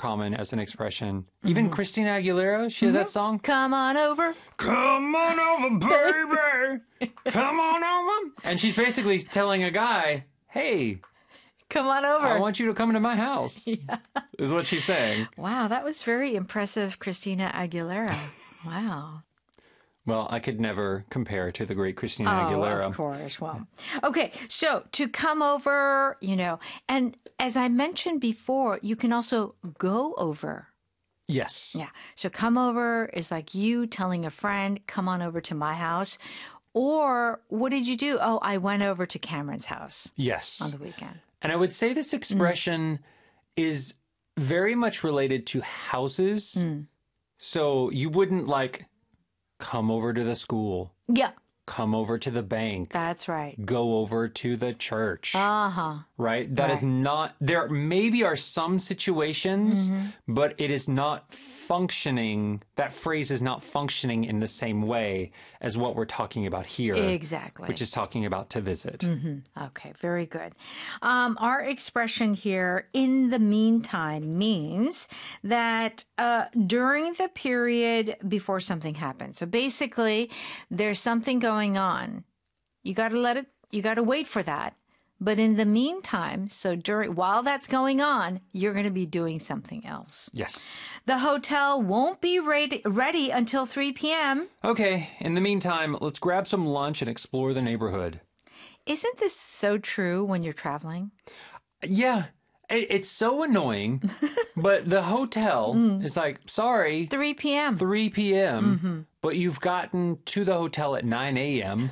common as an expression. Even Christina Aguilera, she has that song. Come on over. Come on over, baby. Come on over. And she's basically telling a guy, hey, Come on over. I want you to come into my house, is what she's saying. Wow, that was very impressive, Christina Aguilera. Wow. Well, I could never compare to the great Christina Aguilera. Of course. Well, okay. So to come over, and as I mentioned before, you can also go over. Yes. Yeah. So come over is like you telling a friend, come on over to my house. Or what did you do? Oh, I went over to Cameron's house Yes. on the weekend. And I would say this expression is very much related to houses. So you wouldn't come over to the school, Yeah, come over to the bank, that's right. go over to the church. Uh-huh. Right? That is not, there maybe are some situations, but it is not functioning, that phrase is not functioning in the same way as what we're talking about here. Exactly. Which is talking about to visit. Okay, very good. Our expression here, in the meantime, means that during the period before something happens. So basically, there's something going on. You got to wait for that. But in the meantime, so while that's going on, you're going to be doing something else. Yes. The hotel won't be ready until 3 p.m. Okay, in the meantime, let's grab some lunch and explore the neighborhood. Isn't this so true when you're traveling? Yeah, it's so annoying, but the hotel is like, sorry, 3 p.m. 3 p.m., but you've gotten to the hotel at 9 a.m.,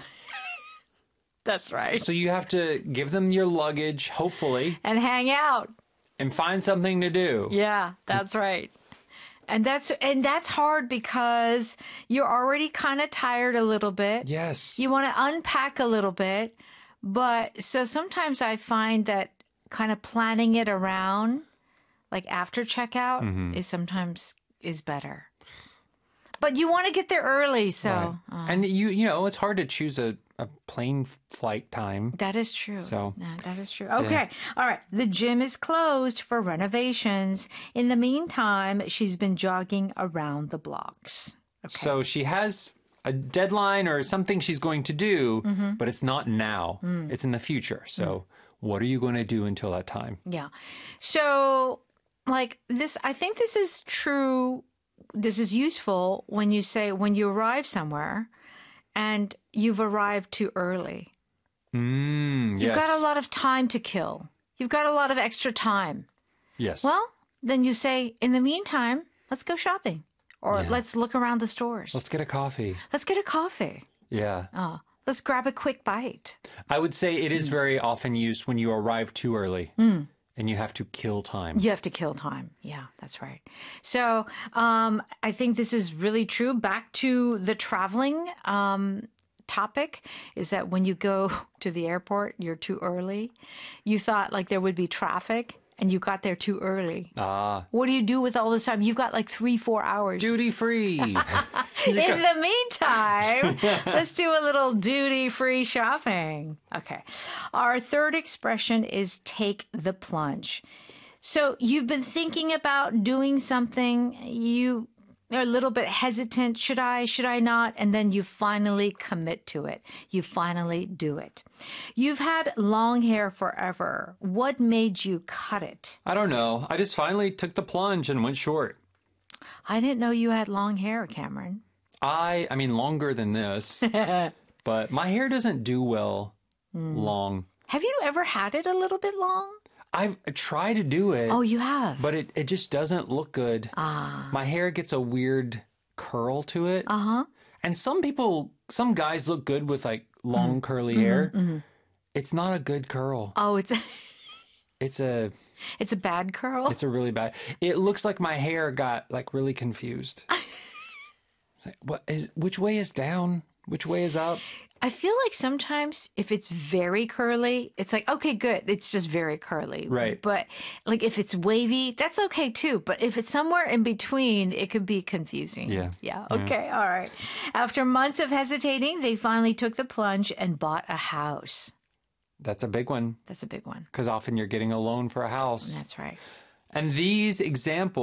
That's right. so you have to give them your luggage, hopefully, And hang out. and find something to do. Yeah, that's right. And that's hard because you're already kind of tired a little bit. Yes. You want to unpack a little bit. But so sometimes I find that kind of planning it around, like after checkout, is better. But you want to get there early, so Right. And you know, it's hard to choose a plane flight time. that is true. So- Yeah, that is true. Okay. All right. The gym is closed for renovations. In the meantime, she's been jogging around the blocks. Okay. So she has a deadline or something she's going to do, but it's not now. It's in the future. So what are you going to do until that time? Yeah. So, like this, I think this is true. This is useful when you arrive somewhere and you've arrived too early. Yes. You've got a lot of time to kill. You've got a lot of extra time. Yes. Well, then you say, in the meantime, let's go shopping or let's look around the stores. let's get a coffee. Let's get a coffee. Yeah. Let's grab a quick bite. I would say it is very often used when you arrive too early and you have to kill time. You have to kill time. Yeah, that's right. So I think this is really true. Back to the traveling topic is that when you go to the airport, you're too early. You thought like there would be traffic and you got there too early. What do you do with all this time? You've got like 3-4 hours. Duty free. In the meantime, let's do a little duty-free shopping. Okay. Our third expression is take the plunge. So you've been thinking about doing something. You are a little bit hesitant. Should I not? And then you finally commit to it. You finally do it. You've had long hair forever. What made you cut it? I don't know. I just finally took the plunge and went short. I didn't know you had long hair, Cameron. I mean, longer than this, but my hair doesn't do well long. Have you ever had it a little bit long? I've tried to do it. Oh, you have? But it just doesn't look good. My hair gets a weird curl to it. And some guys look good with like long curly hair. It's not a good curl. Oh, it's It's a bad curl? it's a really bad. It looks like my hair got like really confused. It's like, which way is down? Which way is up? I feel like sometimes if it's very curly, it's like, okay, good. It's just very curly. Right. But like if it's wavy, that's okay too. But if it's somewhere in between, it could be confusing. Yeah. Yeah. Okay. All right. After months of hesitating, they finally took the plunge and bought a house. That's a big one That's a big one. because often you're getting a loan for a house. That's right. And these examples